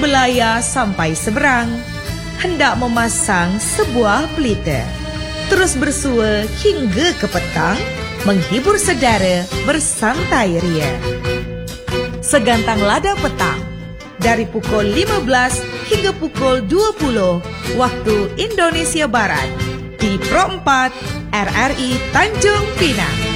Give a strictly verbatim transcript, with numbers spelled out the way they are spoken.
sebelaya sampai seberang, hendak memasang sebuah pelita. Terus bersua hingga ke petang, menghibur saudara bersantai ria. Segantang lada petang, dari pukul lima belas hingga pukul dua puluh waktu Indonesia Barat, di Pro empat R R I Tanjung Pinang.